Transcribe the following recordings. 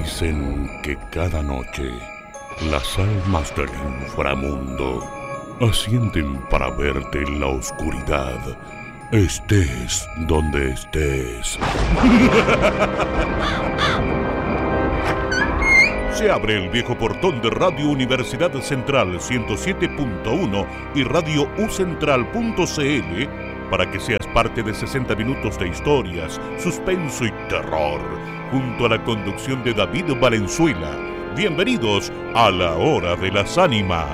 Dicen que cada noche las almas del inframundo ascienden para verte en la oscuridad, estés donde estés. Se abre el viejo portón de Radio Universidad Central 107.1 y Radio ucentral.cl para que seas parte de 60 minutos de historias, suspenso y terror, junto a la conducción de David Valenzuela. Bienvenidos a La Hora de las Ánimas.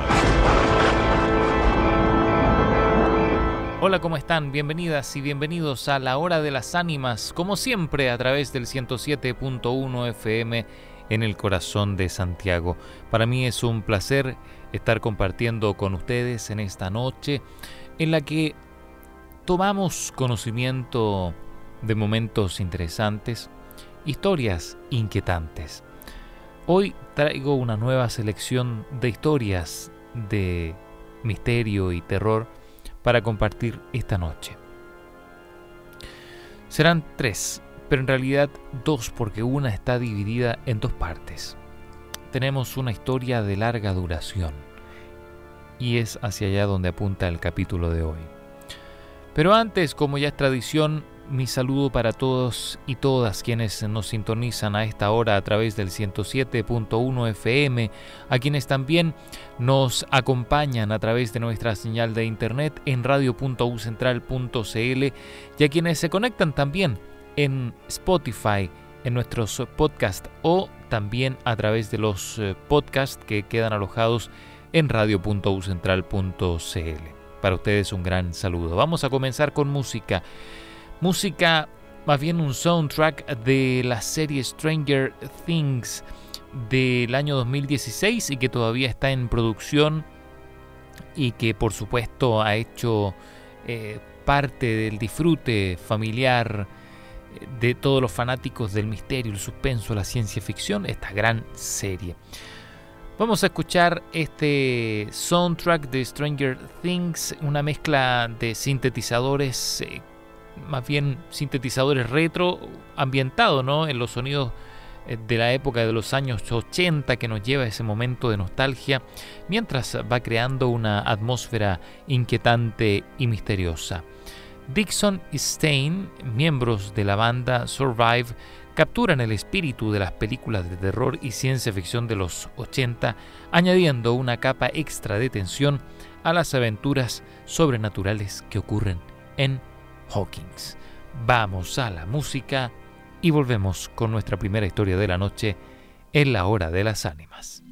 Hola, ¿cómo están? Bienvenidas y bienvenidos a La Hora de las Ánimas, como siempre a través del 107.1 FM en el corazón de Santiago. Para mí es un placer estar compartiendo con ustedes en esta noche en la que tomamos conocimiento de momentos interesantes, historias inquietantes. Hoy traigo una nueva selección de historias de misterio y terror para compartir esta noche. Serán 3, pero en realidad 2 porque una está dividida en 2 partes. Tenemos una historia de larga duración y es hacia allá donde apunta el capítulo de hoy. Pero antes, como ya es tradición, mi saludo para todos y todas quienes nos sintonizan a esta hora a través del 107.1 FM, a quienes también nos acompañan a través de nuestra señal de internet en radio.ucentral.cl y a quienes se conectan también en Spotify, en nuestros podcasts o también a través de los podcasts que quedan alojados en radio.ucentral.cl. Para ustedes un gran saludo. Vamos a comenzar con música. Música, más bien un soundtrack de la serie Stranger Things del año 2016 y que todavía está en producción y que por supuesto ha hecho parte del disfrute familiar de todos los fanáticos del misterio, el suspenso, la ciencia ficción, esta gran serie. Vamos a escuchar este soundtrack de Stranger Things, una mezcla de sintetizadores, más bien sintetizadores retro, ambientado, ¿no?, en los sonidos de la época de los años 80 que nos lleva a ese momento de nostalgia, mientras va creando una atmósfera inquietante y misteriosa. Dixon y Stein, miembros de la banda Survive, capturan el espíritu de las películas de terror y ciencia ficción de los 80, añadiendo una capa extra de tensión a las aventuras sobrenaturales que ocurren en Hawkins. Vamos a la música y volvemos con nuestra primera historia de la noche en La Hora de las Ánimas.